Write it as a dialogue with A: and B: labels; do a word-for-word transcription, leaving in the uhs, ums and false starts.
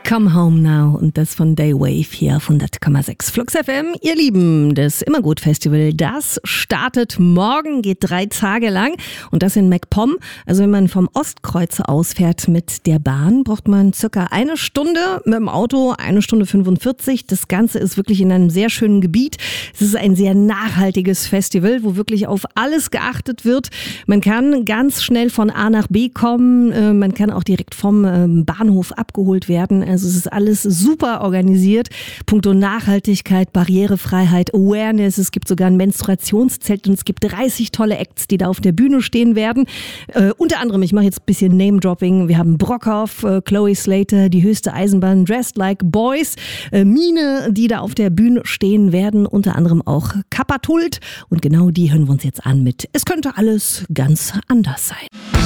A: Come Home Now und das von Daywave hier auf hundert Komma sechs Flux F M. Ihr Lieben, das Immergut Festival, das startet morgen, geht drei Tage lang und das in MacPom. Also wenn man vom Ostkreuz aus fährt mit der Bahn, braucht man circa eine Stunde, mit dem Auto eine Stunde fünfundvierzig. Das Ganze ist wirklich in einem sehr schönen Gebiet. Es ist ein sehr nachhaltiges Festival, wo wirklich auf alles geachtet wird. Man kann ganz schnell von A nach B kommen, man kann auch direkt vom Bahnhof abgeholt werden. Also es ist alles super organisiert. Punkto Nachhaltigkeit, Barrierefreiheit, Awareness. Es gibt sogar ein Menstruationszelt und es gibt dreißig tolle Acts, die da auf der Bühne stehen werden. Äh, unter anderem, ich mache jetzt ein bisschen Name-Dropping. Wir haben Brockhoff, äh, Chloe Slater, die höchste Eisenbahn, Dressed Like Boys, äh, Mine, die da auf der Bühne stehen werden. Unter anderem auch Kappa Tult. Und genau die hören wir uns jetzt an mit Es könnte alles ganz anders sein.